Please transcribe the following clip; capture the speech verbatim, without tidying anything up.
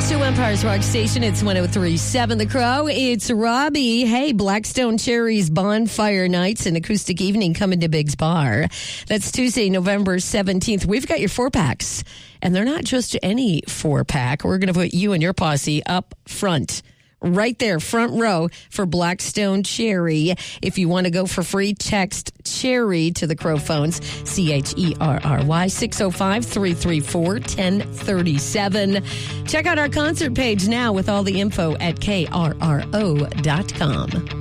to Empire's Rock Station. It's one oh three point seven The Crow. It's Robbie. Hey, Blackstone Cherries Bonfire Nights and Acoustic Evening coming to Biggs Bar. That's Tuesday, November seventeenth. We've got your four packs, and they're not just any four pack. We're going to put you and your posse up front. Right there, front row for Blackstone Cherry. If you want to go for free, text Cherry to the Crow phones, C H E R R Y, six oh five, three three four, one oh three seven. Check out our concert page now with all the info at K R R O dot com.